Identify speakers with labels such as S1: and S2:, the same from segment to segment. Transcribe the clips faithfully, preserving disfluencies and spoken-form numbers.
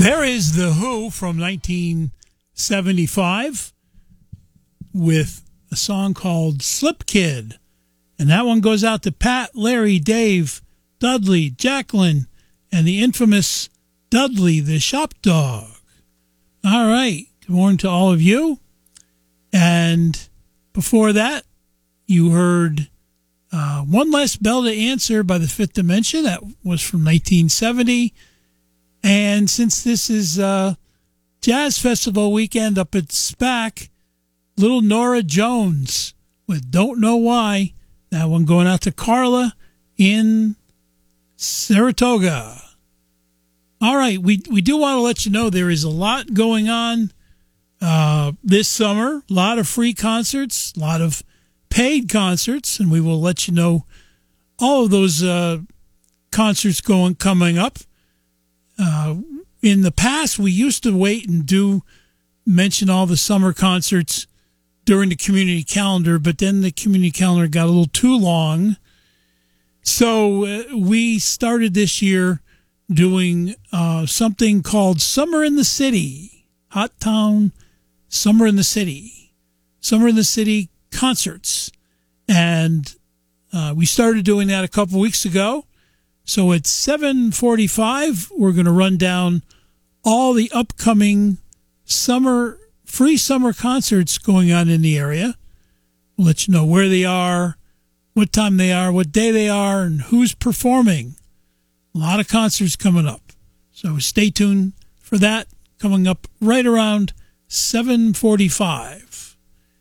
S1: There is The Who from nineteen seventy-five with a song called Slip Kid. And that one goes out to Pat, Larry, Dave, Dudley, Jacqueline, and the infamous Dudley the Shop Dog. All right. Good morning to all of you. And before that, you heard uh, One Less Bell to Answer by the Fifth Dimension. That was from nineteen seventy. And since this is uh, Jazz Festival weekend up at SPAC, little Nora Jones with Don't Know Why. That one going out to Carla in Saratoga. All right, we, we do want to let you know there is a lot going on uh, this summer. A lot of free concerts, a lot of paid concerts, and we will let you know all of those uh, concerts going coming up. Uh, in the past, we used to wait and do mention all the summer concerts during the community calendar, but then the community calendar got a little too long. So uh, we started this year doing uh, something called Summer in the City, Hot Town Summer in the City, Summer in the City concerts. And uh, we started doing that a couple weeks ago. So at seven forty-five, we're going to run down all the upcoming summer, free summer concerts going on in the area. We'll let you know where they are, what time they are, what day they are, and who's performing. A lot of concerts coming up. So stay tuned for that, coming up right around seven forty-five.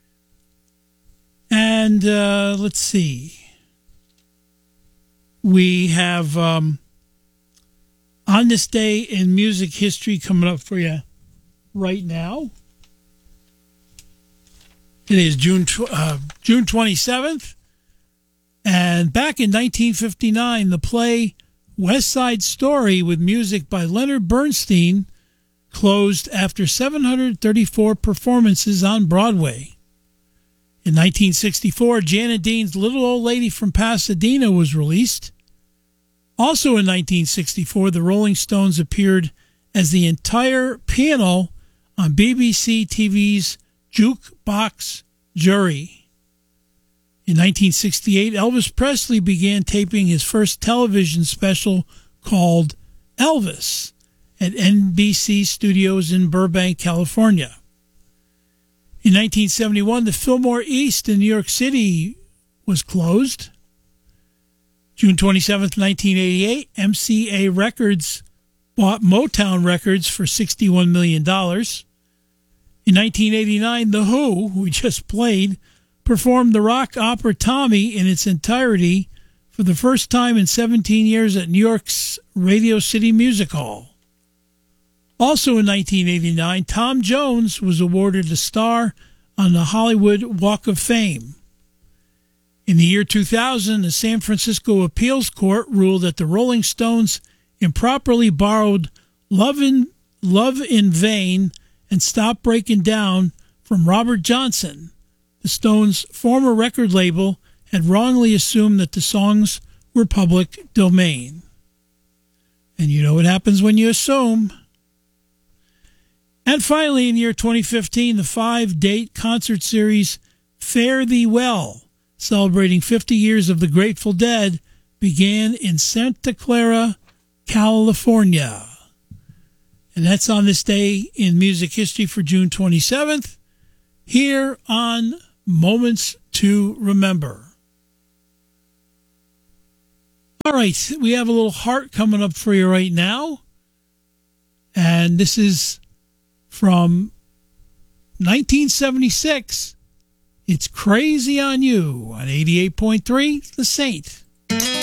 S1: And uh, let's see. We have um, On This Day in Music History coming up for you right now. It is June uh, June twenty-seventh. And back in nineteen fifty-nine, the play West Side Story with music by Leonard Bernstein closed after seven hundred thirty-four performances on Broadway. In nineteen sixty-four, Janet Dean's Little Old Lady from Pasadena was released. Also in nineteen sixty-four, the Rolling Stones appeared as the entire panel on B B C T V's Jukebox Jury. In nineteen sixty-eight, Elvis Presley began taping his first television special called Elvis at N B C Studios in Burbank, California. In nineteen seventy-one, the Fillmore East in New York City was closed. June twenty-seventh, nineteen eighty-eight, M C A Records bought Motown Records for sixty-one million dollars. In nineteen eighty-nine, The Who, who we just played, performed the rock opera Tommy in its entirety for the first time in seventeen years at New York's Radio City Music Hall. Also in nineteen eighty-nine, Tom Jones was awarded a star on the Hollywood Walk of Fame. In the year two thousand, the San Francisco Appeals Court ruled that the Rolling Stones improperly borrowed Love in, Love in Vain and Stop Breaking Down from Robert Johnson. The Stones' former record label had wrongly assumed that the songs were public domain. And you know what happens when you assume. And finally, in the year twenty fifteen, the five-date concert series Fare Thee Well, celebrating fifty years of the Grateful Dead, began in Santa Clara, California. And that's On This Day in Music History for June twenty-seventh, here on Moments to Remember. All right, we have a little heart coming up for you right now. And this is from nineteen seventy-six. It's Crazy on You on eighty-eight point three, The Saint.